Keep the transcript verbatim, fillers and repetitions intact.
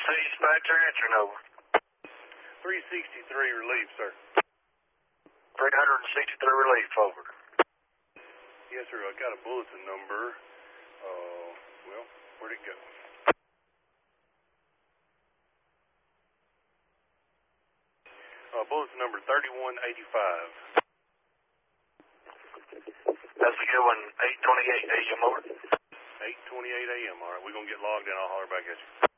C dispatcher answering over. three sixty-three relief, sir. three sixty-three relief over. Yes, sir. I got a bulletin number. Uh, well, where'd it go? Uh, bulletin number thirty-one eighty-five. That's a good one. eight twenty-eight A M over. eight twenty-eight A M All right, we're going to get logged in. I'll holler back at you.